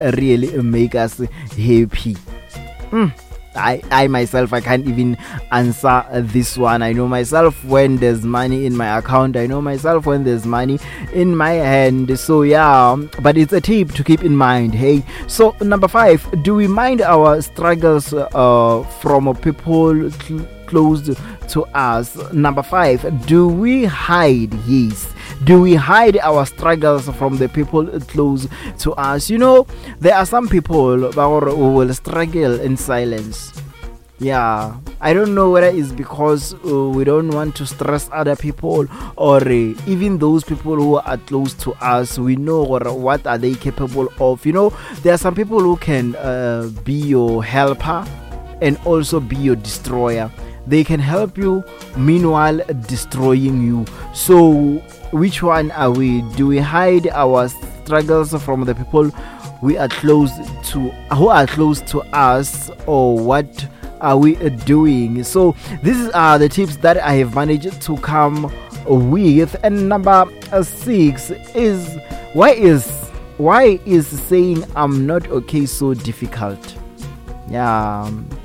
really make us happy? I myself, I can't even answer this one. I know myself when there's money in my account. I know myself when there's money in my hand. So yeah, but it's a tip to keep in mind. Hey, so number 5, do we mind our struggles from people close to us? Number 5, do we hide? Yes. Do we hide our struggles from the people close to us? You know, there are some people who will struggle in silence. Yeah, I don't know whether it's because we don't want to stress other people, or even those people who are close to us, we know what are they capable of. You know, there are some people who can be your helper and also be your destroyer. They can help you, meanwhile destroying you. So which one are we? Do we hide our struggles from the people we are close to, who are close to us, or what are we doing? So these are the tips that I have managed to come with. And number 6 is, why is saying I'm not okay so difficult? Yeah,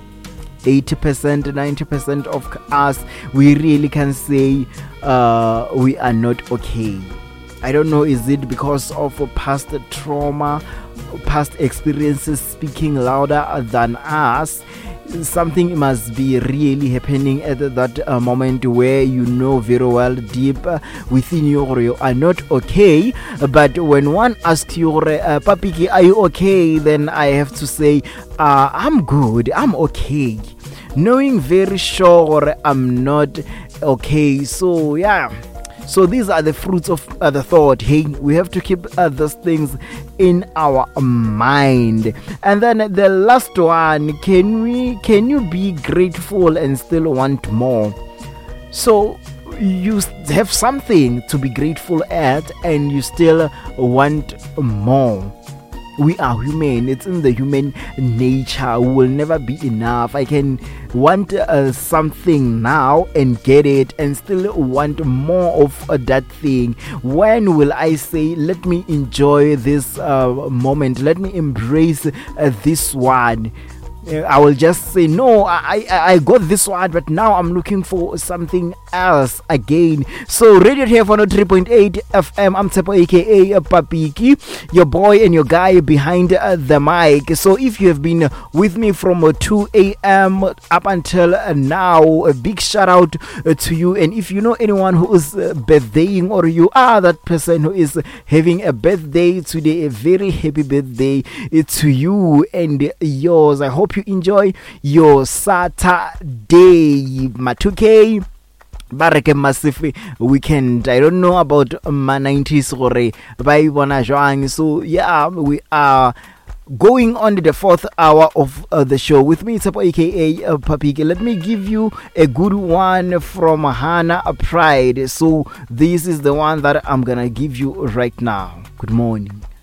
80%, 90% of us, we really can say we are not okay. I don't know, is it because of past trauma, past experiences speaking louder than us? Something must be really happening at that moment where you know very well deep within you are not okay. But when one asks you, Papiki, are you okay? Then I have to say, I'm good, I'm okay, knowing very sure I'm not okay. So yeah, so these are the fruits of the thought. Hey, we have to keep those things in our mind. And then the last one, can you be grateful and still want more? So you have something to be grateful at and you still want more. We are human. It's in the human nature. We will never be enough. I can want something now and get it and still want more of that thing. When will I say, let me enjoy this moment, let me embrace this one? I will just say, no, I got this one, but now I'm looking for something else again. So Radio here for 3.8 FM. I'm Tsepo, aka Papiki, your boy and your guy behind the mic. So if you have been with me from 2 a.m. up until now, a big shout out to you. And if you know anyone who is birthdaying, or you are that person who is having a birthday today, a very happy birthday to you and yours. I hope you enjoy your Saturday, Matuke. Bareke massive weekend. I don't know about my 90s or by Bonajang. So yeah, we are going on to the 4th hour of the show with me, Tsepo, aka Papiki. Let me give you a good one from Hannah Pride. So this is the one that I'm gonna give you right now. Good morning.